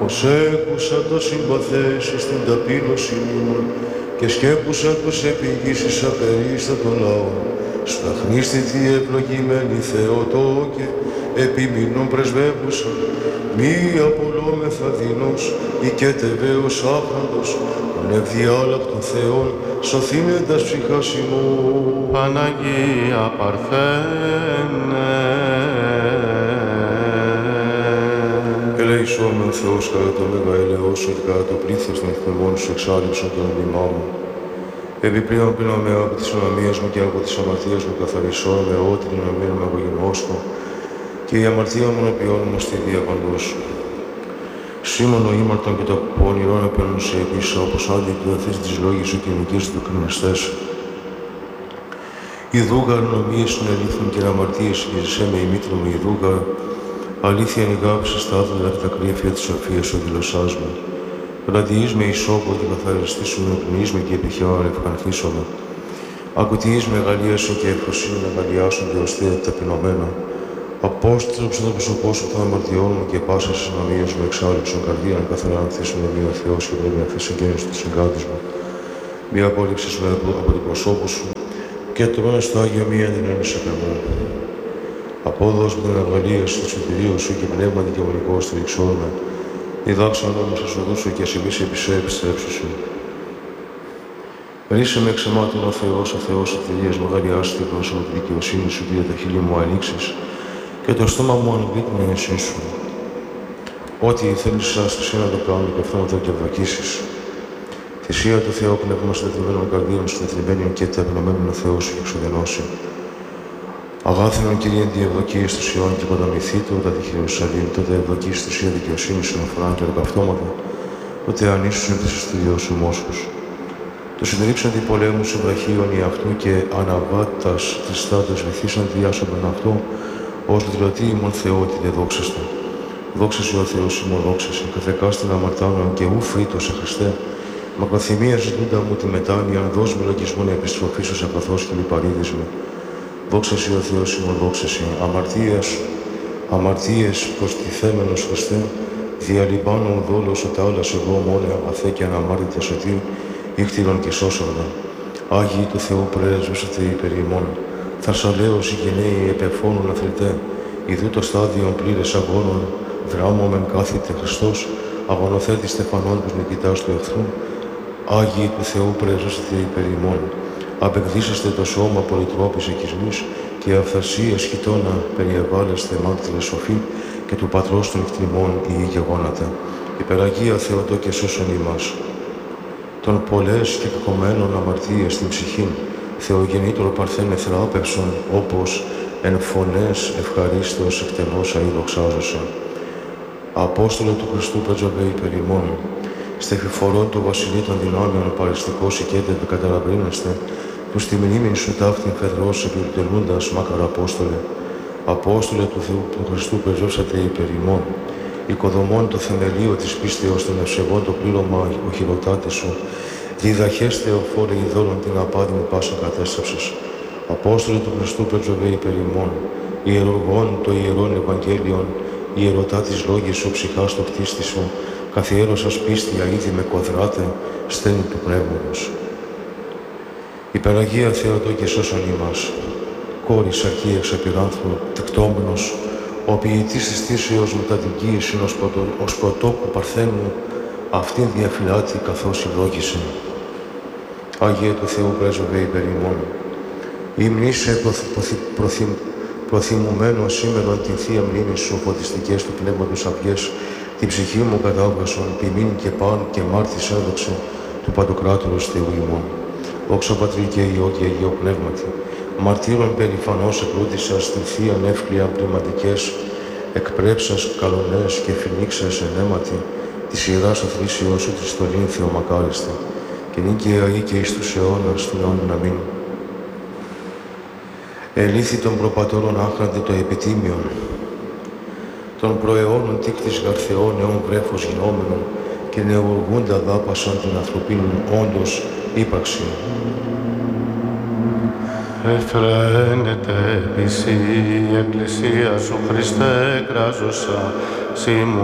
Ως έκουσα το συμπαθέσει στην ταπείνωση μου και σκέπουσα τους επηγήσεις απερίστατων λαών. Σπαχνίστητη ευλογημένη Θεοτόκε, επιμείνων πρεσβεύουσα, μη απολόμεθα δεινός, οικετεβαίος άφραντος, τον ευδιάλακτον Θεόν, σωθήνεντας ψυχάς ημών. Παναγία Παρθένε, ελεησόμεν ο Θεός κατά το μέγα ελεός σου και κατά το πλήθος των εχθεμών σου εξάλληψον τον όνειμά μου. Επιπλέον πλήνομαι από τις αμαρτίες μου και από τις αμαρτίες μου καθαρισώ με ό,τι την αμήν με απογενώσω και η αμαρτία μου να ποιώνουμε στη δία παντός. Σήμωνο ήμαρτον και το πονηρό να ποιώνουν σε επίσης όπως άλλοι του δαθείς της λόγης σου και νικείς του κριναστές. Ιδούγα αρνομίες συνελήφθουν και αμαρτίες γυρισέ με η μήτρη μου ιδούγα. Αλήθεια είναι η αγάπη στάθλα και τα κρύφια της σοφίας ο δηλωσάς μου. Ραντιείς με ισόκο και καθαριστήσου με πνείς με και επιχειρών ευχανθήσομαι. Ακουτιείς με αγαλία σου και ευχοσύνη να αγαλιάσουν και ωστεία ταπεινωμένα. Απόστρεψε το πρόσωπό σου των αμαρτιών μου και πάσα συνομίες μου εξάλληψον καρδία να καθαρά ανθίσουν με ο Θεός και με αυτή συγκέντρωση του συγκάτης μου. Μία απόλυψη με από το προσώπο σου και το μένω στο Άγιο μία δυνάμει σε πεμού. Απόδος με την αγαλία σου, το σωτηρίο σου και πνεύμα δικαιωματικό στηριξόν με. Διδάξαν όμως ας οδού σου και ασυμβείς επιστρέψου σου. Ρίσε με εξαιμάτων ο Θεός ευθερίας μεγαλειάς και πρόσωπο τη δικαιοσύνη σου και για τα χείλη μου ανοίξεις και το στόμα μου ανεβεί με εσύ σου. Ό,τι θέλεις εσύ να το κάνω και αυτό να το ευδοκίσεις. Θυσία του Θεού πνεύμα συντεθειμένων καρδίων, συντεθειμένων και ταπεινωμένων ο Θεός σου και εξοδενώσει. Αγάθινον Κύριε διευδοκίες του Ιωάννη και πανταμυθή του, όταν τη Ιερουσαλήμ, τότε ευδοκίες του Ιωάννη δικαιοσύνη σου να φοράνε και ροκαυτώματα, τότε ανήσουσαν τις εστιδιός σου μόσχους. Το συντρίψαν την πολέμου σου βραχίων οι αυτού και αναβάτας της στάτος βυθίσαν διάσωπεν αυτό, ως δηλωτή ημών Θεότη δε δόξαστο. Δόξασε ο Θεός ημών δόξασε, καθεκάστην αμαρτάνων και ου φρύτος σε Χριστέ, μακροθυμία ζητούντα μου τη μετάνοια, δώσ' μου λογισμόν επιστροφή σου σε καθώς και λιπαρίδης μου. Δόξαση ο Θεός ημών δόξαση, αμαρτίες προστιθέμενος Χριστέ, διαλυμπάνων δόλος ο τάλας εγώ μόνε αθέ και αναμάρτητα σωτή, ήχτηρον και σώσορδα. Άγιοι του Θεού πρέσβεσατε υπερ ημών, θαρσαλέως οι γενναίοι επεφώνουν αθλητέ, ιδού το στάδιον πλήρες αγώνων, δράμωμεν κάθητε Χριστός, αγωνοθέτης στεφανών τους νικητάς του εχθρού. Άγιοι του Θεού πρέσβεσατε υπερ ημών, απεκδίσεστε το σώμα πολυτρόπης εκεισμής και αυθαρσίας χιτώνα περιεβάλλεστε μάρτυρες σοφή και του Πατρός των εκτιμών η γεγόνατα. Υπεραγία Θεοτό και σώσον ημάς. Των πολλές και κακομένων αμαρτίες στην ψυχήν, Θεογεννήτωρ παρθένε θεράπευσον, όπως εν φωνές ευχαρίστως εκτενώς αηδοξάζωσαν. Απόστολε του Χριστού πρέτζοβε υπερ ημών, στεφιφορών του βασιλεί των δυνάμεων παριστικός οικέτευε καταραβρύνεστε, τους τη μνήμην σου ταύτην φεδρός επιτελούντας μάκαρα Απόστολε. Απόστολε του Θεού του Χριστού πρεζώσατε υπερ ημών, οικοδομών το θεμελίο της πίστεως των ευσεβών το πλήρωμα οχυρωτάτε σου, διδαχέστε ο φόρε ειδόλων την απάδη μου πάσα κατέστρεψες. Απόστολε του Χριστού πρεζοβέ υπερ ημών, ιερουργών το ιερών Ευαγγέλιον, ιερωτά της λόγης σου ψυχάς το κτίστη σου, καθιέρωσας πίστη αίδη με κοδράτε, στένη του πνεύματος. Υπεραγία Θεοτό και σώσον ημάς, κόρης αρχή εξ επιράνθου, τεκτόμενος, ο ποιητής της θύσεως μετά την κοίηση ως πρωτόκου Παρθένου, αυτήν διαφυλάτη καθώς ευλόγησε. Άγιε του Θεού πρέσβευε υπερ ημών, υμνήσε προθυμουμένο σήμερον την Θεία Μνήμη σου, φωτιστικές του Πνεύματος αυγές, την ψυχή μου κατάβγασον, ποιμήν και παν και μάρτης έδοξε του Παντοκράτορος Θεού ημών. Δόξα Πατρί και Υιό και Αγίο Πνεύματι, μαρτύρων περηφανώς εκρούτησας την Θείαν εύκλεια πνευματικές, εκπρέψας καλονές και φινίξας ενέματι, της Ιεράς Αθλήσεως σου της στολήν Θεομακάριστα, και νίκαια ή και εις τους αιώνας του αιώνων αμήν. Ελήθη των προπατώρων άχραντε το επιτίμιον, των προαιώνων τίκτης γαρθεών αιών βρέφος γινόμενων και νεουργούντα δάπασαν την ανθρωπίνων όντως ύπαρξη. Εφραίνεται επίση η Εκκλησία σου Χριστέ κράζωσα,